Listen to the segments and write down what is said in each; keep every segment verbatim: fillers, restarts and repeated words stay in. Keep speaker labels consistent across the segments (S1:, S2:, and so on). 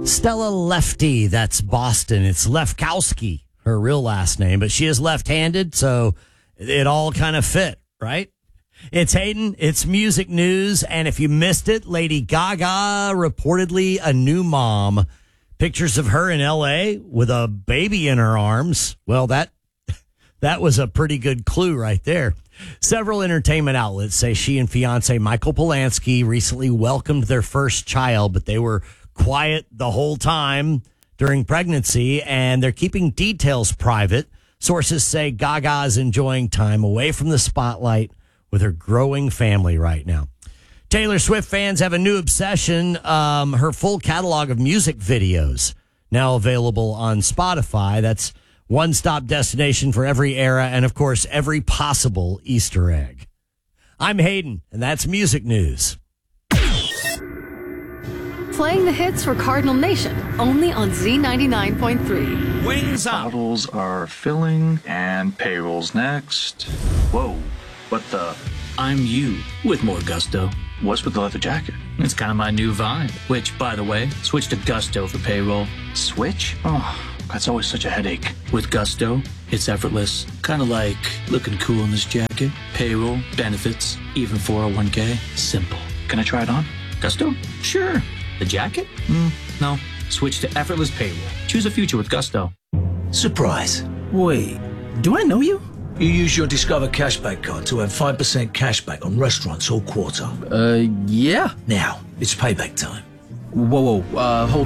S1: Stella Lefty, that's Boston. It's Lefkowski, her real last name, but she is left-handed, so it all kind of fit, right? It's Hayden, it's music news, and if you missed it, Lady Gaga reportedly a new mom. Pictures of her in L A with a baby in her arms. Well, that that was a pretty good clue right there. Several entertainment outlets say she and fiancé Michael Polanski recently welcomed their first child, but they were quiet the whole time during pregnancy, and they're keeping details private. Sources say Gaga is enjoying time away from the spotlight with her growing family right now. Taylor Swift fans have a new obsession. Um, her full catalog of music videos now available on Spotify. That's one-stop destination for every era and, of course, every possible Easter egg. I'm Hayden, and that's music news.
S2: Playing the hits for Cardinal Nation, only on Z ninety-nine point three.
S3: Wings up.
S4: Bottles are filling and payroll's next. Whoa, what the?
S3: I'm you with more gusto.
S4: What's with the leather jacket?
S3: It's kind of my new vibe, which, by the way, switch to Gusto for payroll.
S4: Switch? Oh, that's always such a headache.
S3: With Gusto, it's effortless. Kind of like looking cool in this jacket. Payroll, benefits, even four oh one k. Simple.
S4: Can I try it on?
S3: Gusto? Sure. The jacket? Mm, no. Switch to effortless payroll. Choose a future with Gusto.
S5: Surprise.
S6: Wait, do I know you?
S5: You use your Discover Cashback card to earn five percent cashback on restaurants all quarter.
S6: Uh, yeah.
S5: Now, it's payback time.
S6: Whoa, whoa, uh, hold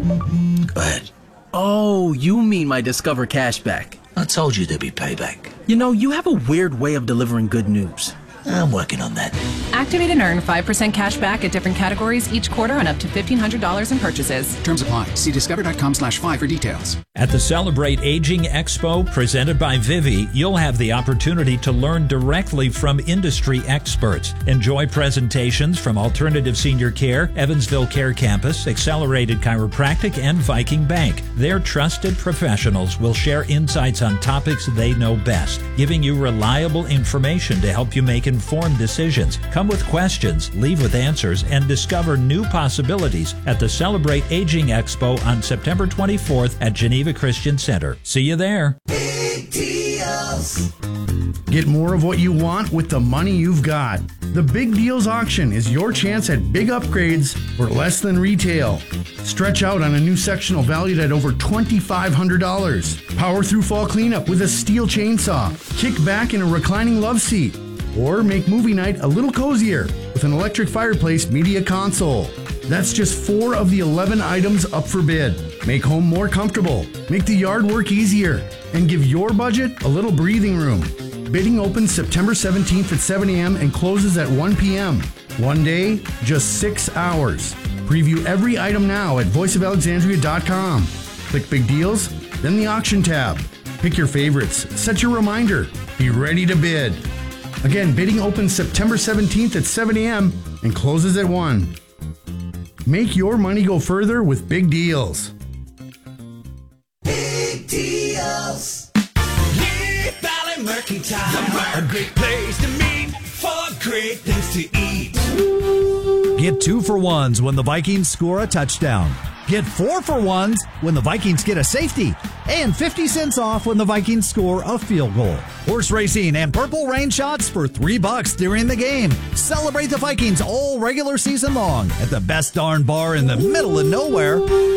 S6: on.
S5: Go ahead.
S6: Oh, you mean my Discover Cashback.
S5: I told you there'd be payback.
S6: You know, you have a weird way of delivering good news.
S5: I'm working on that.
S7: Activate and earn five percent cash back at different categories each quarter on up to fifteen hundred dollars in purchases.
S8: Terms apply. See discover.com slash five for details.
S9: At the Celebrate Aging Expo presented by Vivi, you'll have the opportunity to learn directly from industry experts. Enjoy presentations from Alternative Senior Care, Evansville Care Campus, Accelerated Chiropractic, and Viking Bank. Their trusted professionals will share insights on topics they know best, giving you reliable information to help you make informed decisions. Come with questions, leave with answers, and discover new possibilities at the Celebrate Aging Expo on September twenty-fourth at Geneva Christian Center. See you there.
S10: Big deals.
S11: Get more of what you want with the money you've got. The Big Deals Auction is your chance at big upgrades for less than retail. Stretch out on a new sectional valued at over twenty-five hundred dollars. Power through fall cleanup with a steel chainsaw. Kick back in a reclining love seat. Or make movie night a little cozier with an electric fireplace media console. That's just four of the eleven items up for bid. Make home more comfortable, make the yard work easier, and give your budget a little breathing room. Bidding opens September seventeenth at seven a.m. and closes at one p.m. One day, just six hours. Preview every item now at voice of alexandria dot com. Click Big Deals, then the auction tab. Pick your favorites, set your reminder, be ready to bid. Again, bidding opens September seventeenth at seven a.m. and closes at one. Make your money go further with Big Deals.
S10: Big deals. Yeah, Valley Mercantile. A great place to meet for great things to eat.
S12: Get two for ones when the Vikings score a touchdown. Get four for ones when the Vikings get a safety. And fifty cents off when the Vikings score a field goal. Horse racing and purple rain shots for three bucks during the game. Celebrate the Vikings all regular season long at the best darn bar in the middle of nowhere.